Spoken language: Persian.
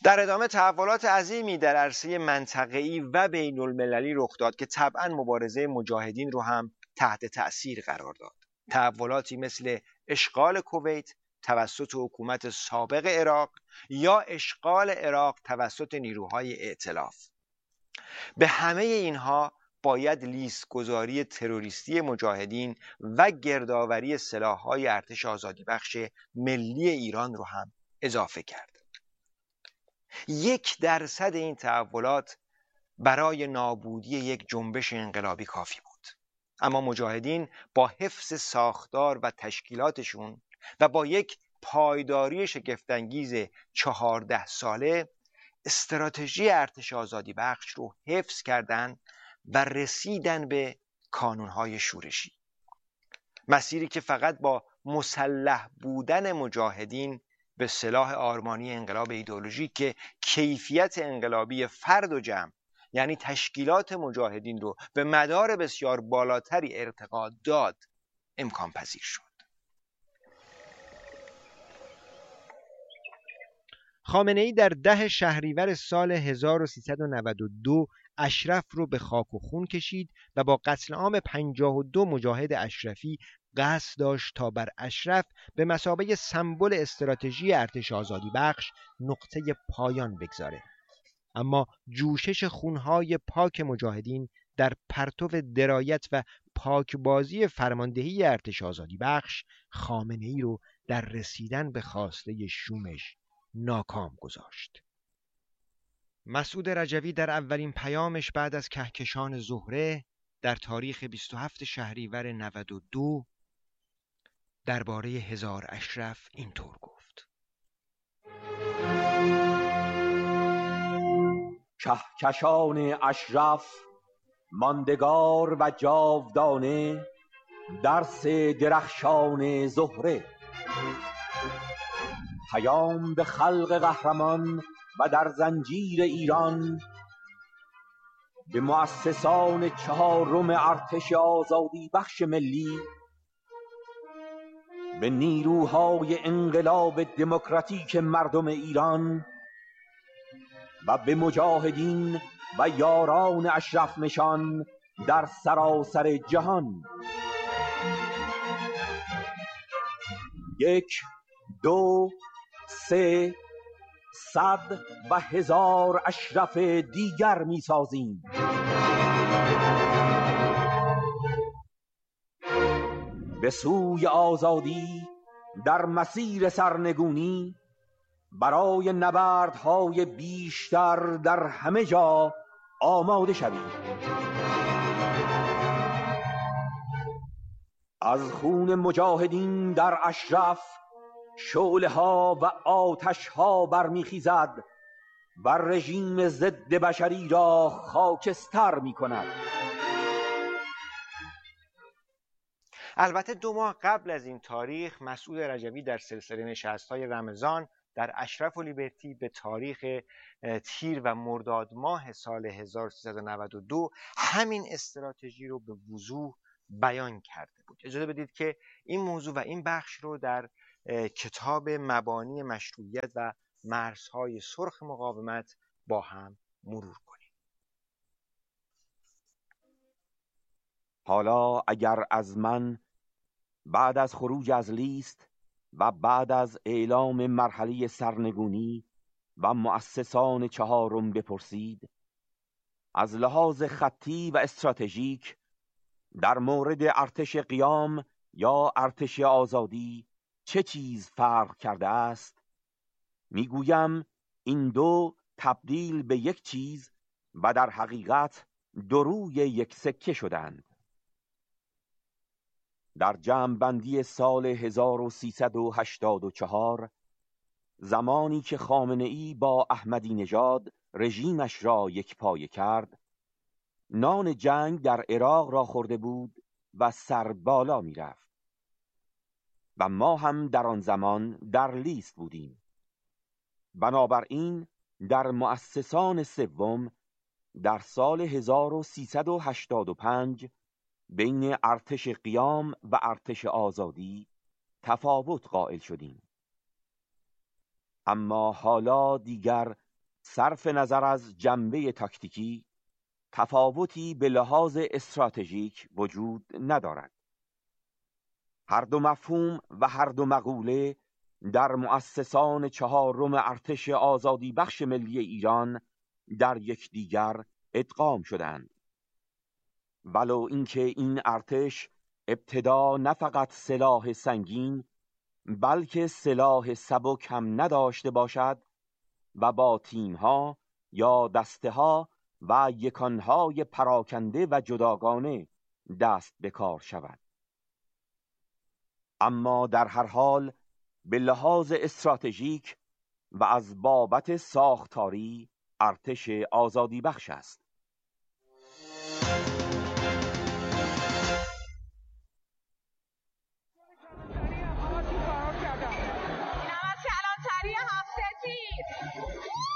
در ادامه تحولات عظیمی در عرصه منطقه‌ای و بین‌المللی رخ داد که طبعاً مبارزه مجاهدین رو هم تحت تأثیر قرار داد. تحولاتی مثل اشغال کویت توسط حکومت سابق عراق یا اشغال عراق توسط نیروهای ائتلاف. به همه اینها باید لیست گذاری تروریستی مجاهدین و گردآوری سلاح‌های ارتش آزادیبخش ملی ایران رو هم اضافه کرد. 1% این تحولات برای نابودی یک جنبش انقلابی کافی بود. اما مجاهدین با حفظ ساختار و تشکیلاتشون و با یک پایداری شگفت‌انگیز 14 ساله استراتژی ارتش آزادیبخش رو حفظ کردند و رسیدن به کانونهای شورشی. مسیری که فقط با مسلح بودن مجاهدین به سلاح آرمانی انقلاب ایدئولوژیک که کیفیت انقلابی فرد و جمع یعنی تشکیلات مجاهدین رو به مدار بسیار بالاتری ارتقا داد امکان پذیر شد. خامنه‌ای در 10 شهریور سال 1392 اشرف رو به خاک و خون کشید و با قتل عام 52 مجاهد اشرفی قصد داشت تا بر اشرف به مثابه سمبل استراتژی ارتش آزادی بخش نقطه پایان بگذاره. اما جوشش خونهای پاک مجاهدین در پرتو درایت و پاکبازی فرماندهی ارتش آزادی بخش خامنه‌ای رو در رسیدن به خواسته شومش ناکام گذاشت. مسعود رجوی در اولین پیامش بعد از کهکشان زهره در تاریخ 27 شهریور 92 درباره هزار اشرف اینطور گفت: کهکشان اشرف ماندگار و جاودانه، درس درخشان زهره، پیام به خلق قهرمان و در زنجیر ایران، به مؤسسان چهارم ارتش آزادی بخش ملی، به نیروهای انقلاب دموکراتیک مردم ایران و به مجاهدین و یاران اشرف نشان در سراسر جهان. 1 2 3 100 و 1000 اشرف دیگر می سازیم. به سوی آزادی در مسیر سرنگونی، برای نبردهای بیشتر در همه جا آماده شوید. از خون مجاهدین در اشرف شعله ها و آتش ها برمیخیزد و رژیم ضد بشری را خاکستر می کند. البته 2 ماه قبل از این تاریخ مسعود رجوی در سلسله نشست‌های رمضان در اشرف و لیبرتی به تاریخ تیر و مرداد ماه سال 1392 همین استراتژی رو به وضوح بیان کرده بود. اجازه بدید که این موضوع و این بخش رو در کتاب مبانی مشروعیت و مرزهای سرخ مقاومت با هم مرور کنیم. حالا اگر از من بعد از خروج از لیست و بعد از اعلام مرحله سرنگونی و مؤسسان چهارم بپرسید، از لحاظ خطی و استراتژیک در مورد ارتش قیام یا ارتش آزادی چه چیز فرق کرده است، میگویم این دو تبدیل به یک چیز و در حقیقت دو روی یک سکه شدند. در جمع‌بندی سال 1384 زمانی که خامنه‌ای با احمدی نژاد رژیمش را یکپایه کرد، نان جنگ در عراق را خورده بود و سر بالا می رفت و ما هم در آن زمان در لیست بودیم. بنابراین در مؤسسان سوم در سال 1385 بین ارتش قیام و ارتش آزادی تفاوت قائل شدیم. اما حالا دیگر صرف نظر از جنبه تاکتیکی تفاوتی به لحاظ استراتژیک وجود ندارد. هر دو مفهوم و هر دو مقوله در مؤسسان چهارم ارتش آزادی بخش ملی ایران در یکدیگر ادغام شدند. ولو اینکه این ارتش ابتدا نه فقط سلاح سنگین بلکه سلاح سبک هم نداشته باشد و با تیم‌ها یا دسته‌ها و یکانهای پراکنده و جداگانه دست به کار شود. اما در هر حال به لحاظ استراتژیک و از بابت ساختاری ارتش آزادی بخش است.